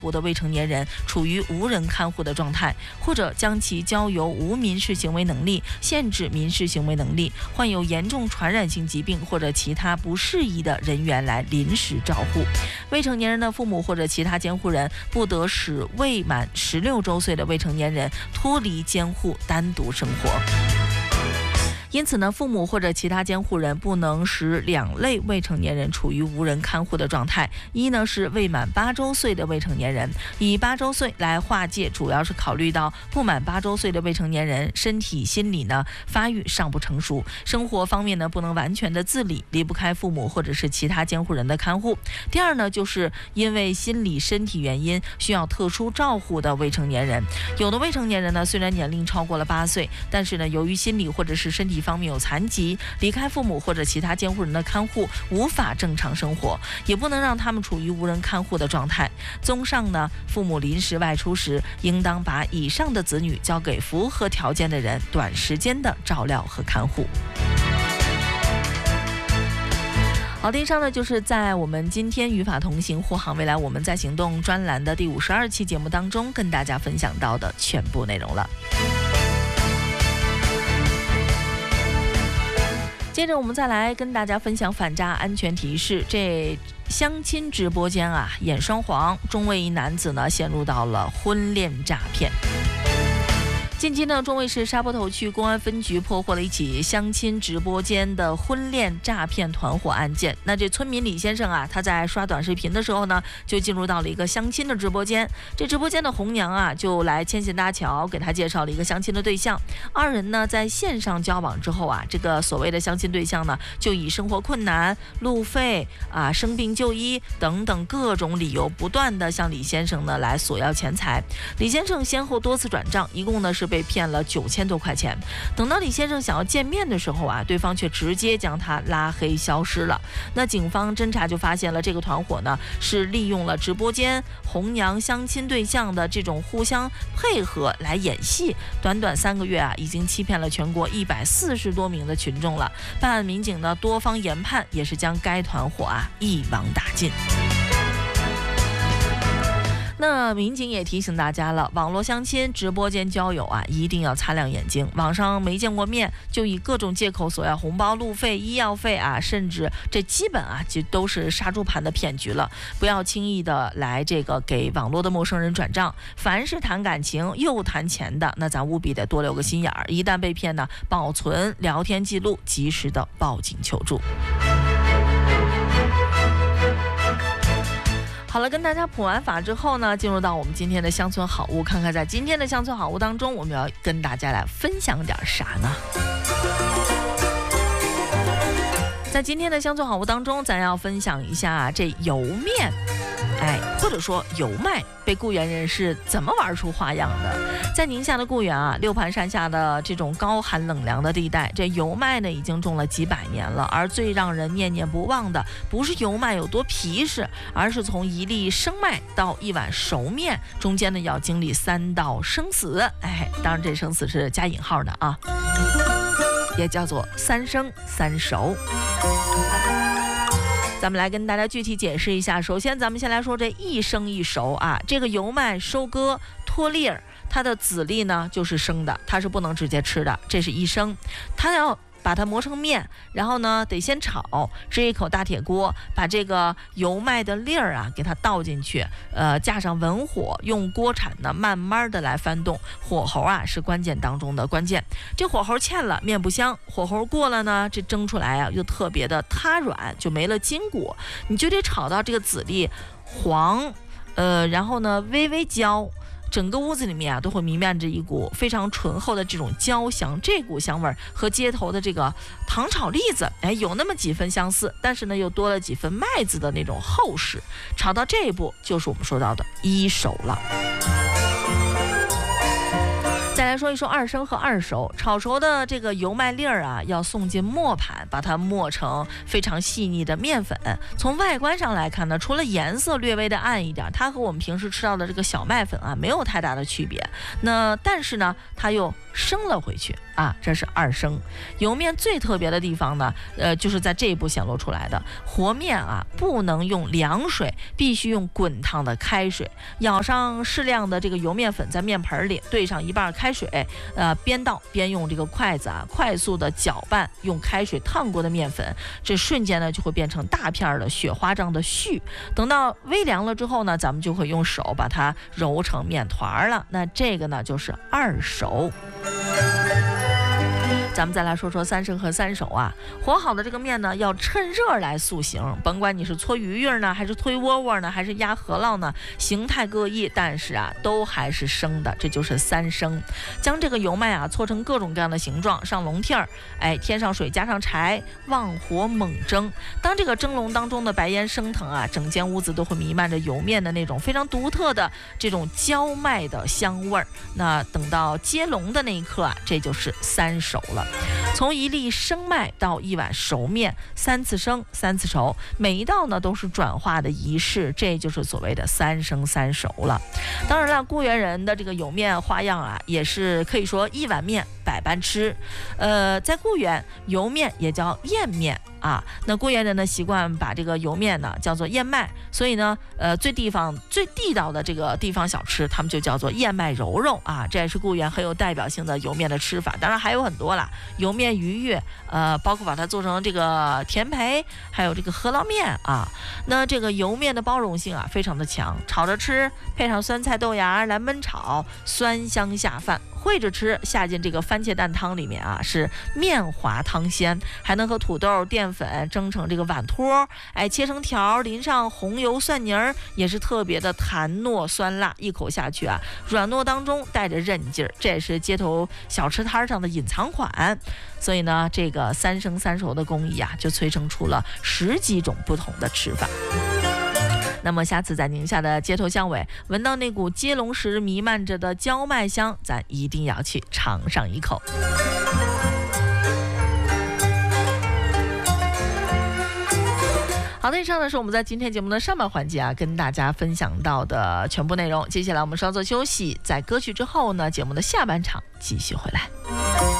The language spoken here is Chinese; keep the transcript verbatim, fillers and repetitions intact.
的未成年人处于无人看护的状态，或者将其交由无民事行为能力、限制民事行为能力、患有严重传染性疾病或者其他不适宜的人员来临时照护。未成年人的父母或者其他监护人不得使未满十六周岁的未成年人脱离监护单独生活。因此呢，父母或者其他监护人不能使两类未成年人处于无人看护的状态。一呢是未满八周岁的未成年人，以八周岁来划界，主要是考虑到不满八周岁的未成年人身体心理呢发育尚不成熟，生活方面呢不能完全的自理，离不开父母或者是其他监护人的看护。第二呢，就是因为心理身体原因需要特殊照护的未成年人。有的未成年人呢虽然年龄超过了八岁，但是呢由于心理或者是身体方面有残疾，离开父母或者其他监护人的看护，无法正常生活，也不能让他们处于无人看护的状态。综上呢，父母临时外出时，应当把以上的子女交给符合条件的人，短时间的照料和看护。好的，以上呢就是在我们今天语法同行护航未来我们在行动专栏的第五十二期节目当中跟大家分享到的全部内容了。接着我们再来跟大家分享反诈安全提示。这相亲直播间啊演双簧，中卫一男子呢陷入到了婚恋诈骗。近期呢，中卫市沙坡头区公安分局破获了一起相亲直播间的婚恋诈骗团伙案件。那这村民李先生啊，他在刷短视频的时候呢，就进入到了一个相亲的直播间。这直播间的红娘啊，就来牵线搭桥，给他介绍了一个相亲的对象。二人呢，在线上交往之后啊，这个所谓的相亲对象呢，就以生活困难、路费啊、生病就医等等各种理由，不断的向李先生呢来索要钱财。李先生先后多次转账，一共呢是被骗了九千多块钱。等到李先生想要见面的时候啊，对方却直接将他拉黑消失了。那警方侦查就发现了这个团伙呢，是利用了直播间红娘相亲对象的这种互相配合来演戏，短短三个月啊，已经欺骗了全国一百四十多名的群众了。办案民警呢多方研判，也是将该团伙啊一网打尽。那民警也提醒大家了，网络相亲、直播间交友啊，一定要擦亮眼睛。网上没见过面，就以各种借口索要红包、路费、医药费啊，甚至这基本啊，就都是杀猪盘的骗局了。不要轻易的来这个给网络的陌生人转账。凡是谈感情又谈钱的，那咱务必得多留个心眼儿。一旦被骗呢，保存聊天记录，及时的报警求助。好了，跟大家普完法之后呢，进入到我们今天的乡村好物，看看在今天的乡村好物当中，我们要跟大家来分享点啥呢？在今天的乡村好物当中，咱要分享一下这油面，哎，或者说油麦被雇员人士怎么玩出花样的。在宁夏的固原啊，六盘山下的这种高寒冷凉的地带，这油麦呢已经种了几百年了。而最让人念念不忘的，不是油麦有多皮实，而是从一粒生麦到一碗熟面，中间呢要经历三道生死。哎，当然这生死是加引号的啊，也叫做三生三熟。咱们来跟大家具体解释一下。首先咱们先来说这一生一熟啊，这个油麦收割脱粒儿，它的籽粒呢就是生的，它是不能直接吃的，这是一生。它要把它磨成面，然后呢得先炒，支一口大铁锅，把这个油麦的粒儿啊给它倒进去，呃，架上文火，用锅铲呢慢慢的来翻动，火候啊是关键当中的关键。这火候欠了面不香，火候过了呢，这蒸出来啊又特别的塌软，就没了筋骨。你就得炒到这个籽粒黄，呃，然后呢微微焦。整个屋子里面啊都会弥漫着一股非常醇厚的这种焦香，这股香味儿和街头的这个糖炒栗子，哎，有那么几分相似，但是呢又多了几分麦子的那种厚实。炒到这一步，就是我们说到的一熟了。再来来说一说二生和二熟。炒熟的这个油麦粒儿啊，要送进磨盘，把它磨成非常细腻的面粉。从外观上来看呢，除了颜色略微的暗一点，它和我们平时吃到的这个小麦粉啊没有太大的区别。那但是呢，它又升了回去啊，这是二升。油面最特别的地方呢，呃，就是在这一步显露出来的。和面啊，不能用凉水，必须用滚烫的开水，舀上适量的这个油面粉在面盆里，兑上一半开水，呃，边倒边用这个筷子啊，快速的搅拌用开水烫过的面粉，这瞬间呢就会变成大片的雪花状的絮。等到微凉了之后呢，咱们就会用手把它揉成面团了。那这个呢就是二熟。咱们再来说说三生和三熟啊，和好的这个面呢，要趁热来塑形，甭管你是搓鱼鱼呢，还是推窝窝呢，还是压饸饹呢，形态各异，但是啊，都还是生的，这就是三生。将这个油麦啊搓成各种各样的形状，上笼屉儿，哎，添上水，加上柴，旺火猛蒸。当这个蒸笼当中的白烟升腾啊，整间屋子都会弥漫着油面的那种非常独特的这种焦麦的香味儿。那等到接笼的那一刻啊，这就是三熟了。从一粒生麦到一碗熟面，三次生三次熟，每一道呢都是转化的仪式，这就是所谓的三生三熟了。当然了，固原人的这个油面花样啊，也是可以说一碗面百般吃。呃，在固原，油面也叫燕面啊。那固原人呢习惯把这个油面呢叫做燕麦，所以呢，呃，最地方最地道的这个地方小吃，他们就叫做燕麦揉揉啊。这也是固原很有代表性的油面的吃法。当然还有很多啦，油面鱼月，呃，包括把它做成这个甜培，还有这个饸饹面啊。那这个油面的包容性啊非常的强，炒着吃，配上酸菜豆芽来焖炒，酸香下饭。烩着吃，下进这个番茄蛋汤里面啊，是面滑汤鲜，还能和土豆、淀粉蒸成这个碗托，哎，切成条，淋上红油蒜泥儿，也是特别的弹糯酸辣，一口下去啊，软糯当中带着韧劲儿，这也是街头小吃摊上的隐藏款。所以呢，这个三生三熟的工艺啊，就催生出了十几种不同的吃法。那么下次在宁夏的街头巷尾闻到那股接龙时弥漫着的焦麦香，咱一定要去尝上一口。好的，以上呢是我们在今天节目的上半环节啊，跟大家分享到的全部内容。接下来我们稍作休息，在歌曲之后呢，节目的下半场继续回来。